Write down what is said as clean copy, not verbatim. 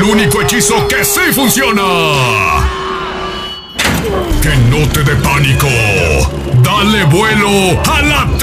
el único hechizo que sí funciona. Que no te dé pánico. Dale vuelo a la